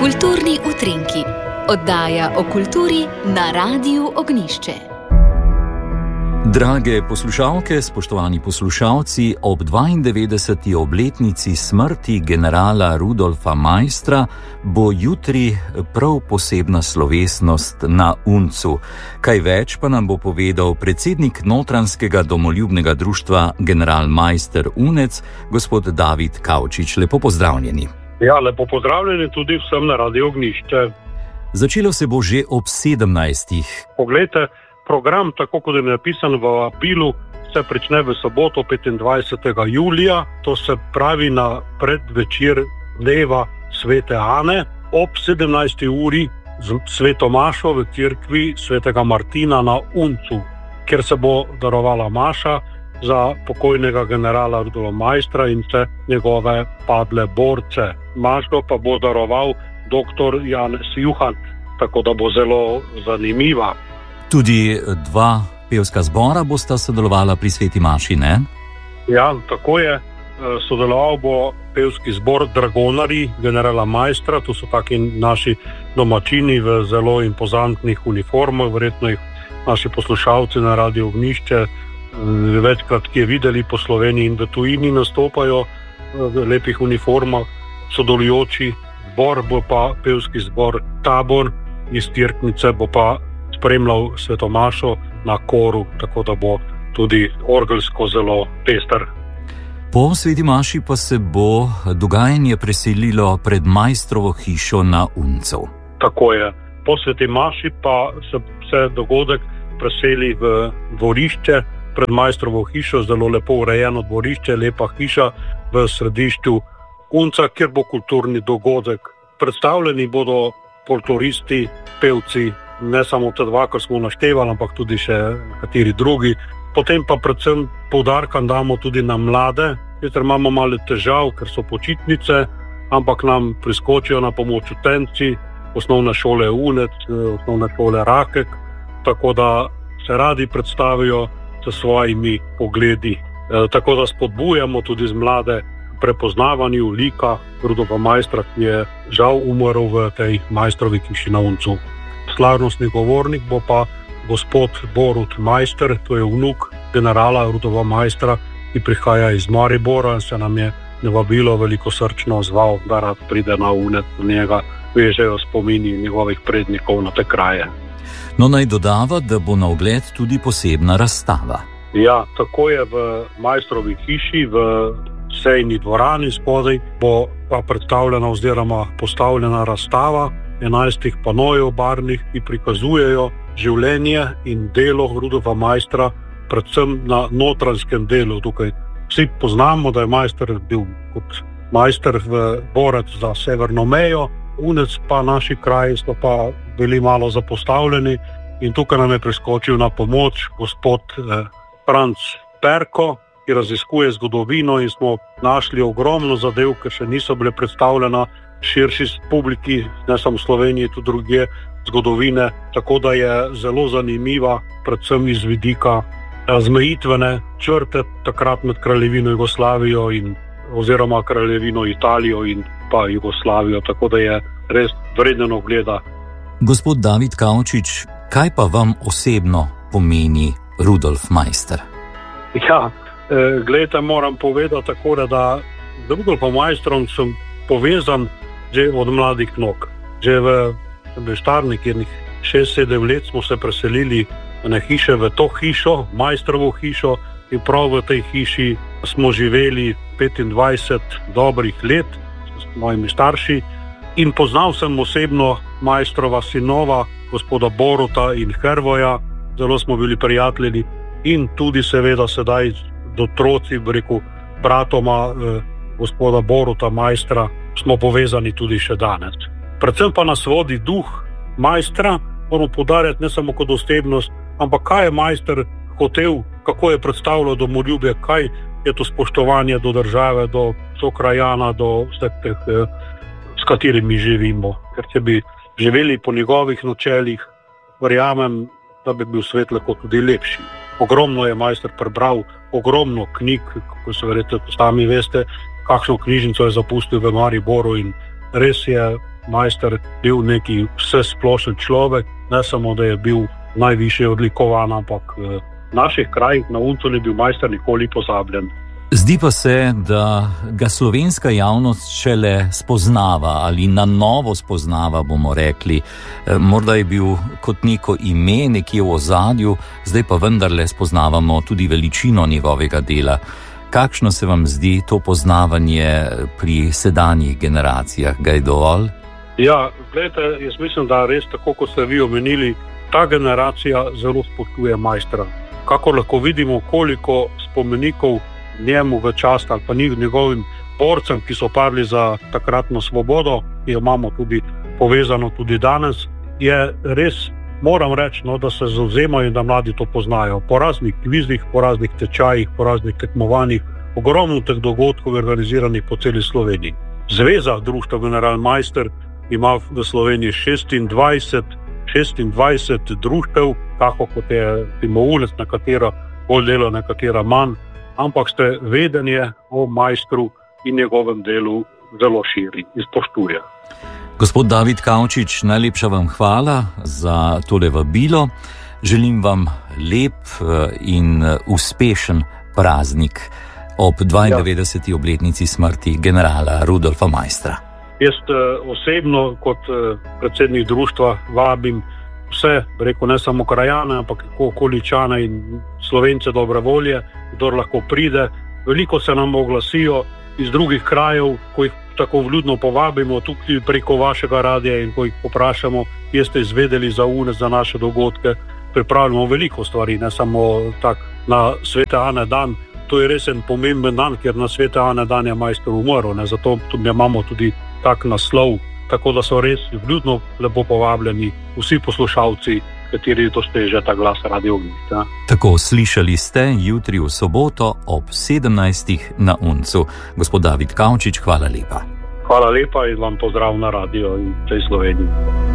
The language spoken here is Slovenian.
Kulturni utrinki. Oddaja o kulturi na Radiu Ognjišče. Drage poslušalke, spoštovani poslušalci, ob 92. obletnici smrti generala Rudolfa Maistra bo jutri prav posebna slovesnost na Uncu. Kaj več pa nam bo povedal predsednik Notranjskega domoljubnega društva General Maister Unec, gospod David Kavčič. Lepo pozdravljeni. Ja, lepo pozdravljeni tudi vsem na Radiu Ognjišče. Začelo se bo že ob 17. Poglejte, program, tako kot je napisan v apilu, se prične v soboto 25. julija, to se pravi na predvečer dneva Svete Ane, ob 17. uri z sveto mašo v cerkvi svetega Martina na Uncu, kjer se bo darovala maša za pokojnega generala Rudolfa Maistra in vse njegove padle borce. Mašo pa bo daroval dr. Janez Juhant, tako da bo zelo zanimiva. Tudi dva pevska zbora bosta sodelovala pri sveti maši, ne? Ja, tako je. Sodeloval bo pevski zbor Dragonari generala Maistra, to so taki naši domačini v zelo impozantnih uniformah, verjetno jih naši poslušalci na Radiu Ognjišče večkrat kje videli po Sloveniji in v tujini nastopajo v lepih uniformah. Sodelujoči zbor bo pa pevski zbor Tabor iz Tirknice, bo pa spremljal sveto mašo na koru, tako da bo tudi orgelsko zelo pester. Po sveti maši pa se bo dogajanje preselilo pred Maistrovo hišo na Uncu. Tako je. Po sveti maši pa se dogodek preseli v dvorišče pred Maistrovo hišo, zelo lepo urejeno dvorišče, lepa hiša v središču Unca, kjer bo kulturni dogodek. Predstavljeni bodo folkloristi, pevci, ne samo te dva, kar smo naštevali, ampak tudi še kateri drugi. Potem pa predvsem poudarka damo tudi na mlade, ker imamo malo težav, ker so počitnice, ampak nam priskočijo na pomoč učenci osnovne šole Unec, osnovne šole Rakek, tako da se radi predstavijo s svojimi pogledi. Tako da spodbujamo tudi z mlade prepoznavanju lika Rudolfa Maistra, ki je žal umrl v tej Maistrovi hiši na Uncu. Slavnostni govornik bo pa gospod Borut Maister, to je vnuk generala Rudolfa Maistra, ki prihaja iz Maribora in se nam je vabilo veliko srčno zval, da rad pride na Unec, do njega vežejo spomini njegovih prednikov na te kraje. No, naj dodava, da bo na ogled tudi posebna razstava. Ja, tako je v Maistrovi hiši, v sejni dvorani spodaj bo pa predstavljena oziroma postavljena razstava 11 panojev barvnih, ki prikazujejo življenje in delo Rudolfa Maistra, predvsem na notranjskem delu. Tukaj vsi poznamo, da je Maister bil kot majster v borec za severno mejo, Unec pa naši kraji so pa bili malo zapostavljeni in tukaj nam je priskočil na pomoč gospod Franc Perko, ki raziskuje zgodovino in smo našli ogromno zadev, ki še niso bile predstavljene širši publiki, ne samo v Sloveniji, tudi drugje zgodovine, tako da je zelo zanimiva, predvsem iz vidika zmejitvene črte takrat med kraljevino Jugoslavijo oziroma kraljevino Italijo in pa Jugoslavijo, tako da je res vreden ogleda. Gospod David Kavčič, kaj pa vam osebno pomeni Rudolf Maister? Ja, gledajte, moram povedati tako, da z Rudolfom Maistrom sem povezan že od mladih nog. Že v Štarni, kjer 6-7 let smo se preselili na hiše v to hišo, Maistrovo hišo, in prav v tej hiši smo živeli 25 dobrih let s mojimi starši in poznal sem osebno Maistrova sinova, gospoda Boruta in Hervoja, zelo smo bili prijatelji in tudi seveda sedaj do otroci, bratoma gospoda Boruta Maistra smo povezani tudi še danes. Predvsem pa nas vodi duh Maistra, moramo poudarjati ne samo kot osebnost, ampak kaj je Maister hotel, kako je predstavljal domoljubje, kaj je to spoštovanje do države, do sokrajana, do vseh teh, s katerimi živimo. Ker če bi živeli po njegovih načelih, verjamem, da bi bil svet lahko tudi lepši. Ogromno je Maister prebral, ogromno knjig, kako se verjetno sami veste, kakšno knjižnico je zapustil v Mariboru in res je majster bil neki vsesplošen človek, ne samo, da je bil najvišje odlikovan, ampak v naših krajih na Uncu ni bil majster nikoli pozabljen. Zdi pa se, da ga slovenska javnost šele spoznava ali na novo spoznava, bomo rekli. Morda je bil kot neko ime nekje v ozadju, zdaj pa vendarle spoznavamo tudi veličino njegovega dela. Kakšno se vam zdi to poznavanje pri sedanjih generacijah? Ga je dovolj? Ja, gledajte, jaz mislim, da res tako, kot ste vi omenili, ta generacija zelo spoštuje majstra. Kakor lahko vidimo, koliko spomenikov njemu v čast ali pa njegovim borcem, ki so padli za takratno svobodo, ki jo imamo tudi povezano tudi danes, je res, moram reči, da se zavzemajo in da mladi to poznajo. Po raznih kvizih, po raznih tečajih, po raznih tekmovanjih, ogromno teh dogodkov organiziranih po celi Sloveniji. Zveza društva General Meister ima v Sloveniji 26 društev, tako kot je Timoulec, nekatera bolj dela, nekatera manj, ampak ste vedenje o majstru in njegovem delu zelo širi in spoštuje. Gospod David Kavčič, najlepša vam hvala za tole vabilo. Želim vam lep in uspešen praznik ob 92. obletnici smrti generala Rudolfa Maistra. Jaz osebno kot predsednik društva vabim vse, ne samo krajane, ampak okoličane in Slovence dobre volje, kdor lahko pride. Veliko se nam oglasijo iz drugih krajev, ko jih tako vljudno povabimo, tudi preko vašega radija, in ko jih poprašamo, kje ste izvedeli za naše dogodke. Pripravljamo veliko stvari, ne samo tak na Svete Ane dan. To je res en pomemben dan, ker na Svete Ane dan je majster umrl, zato imamo tudi tak naslov. Tako da so res vljudno lepo povabljeni vsi poslušalci, kateri doseže ta glas Radio Ognjišče. Tako, slišali ste jutri v soboto ob 17. na Uncu. Gospod David Kavčič, hvala lepa. Hvala lepa in vam pozdrav na radio in tej Sloveniji.